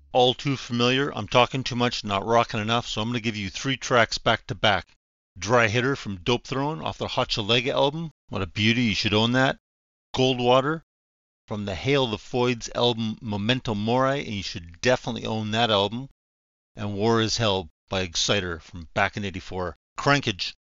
All too familiar. I'm talking too much, not rocking enough, so I'm going to give you three tracks back to back. Dry Hitter from Dope Throne off the Hochelaga album. What a beauty, you should own that. Goldwater from the Hail the Foids album Memento Mori, and you should definitely own that album. And War is Hell by Exciter from back in '84. Crankage.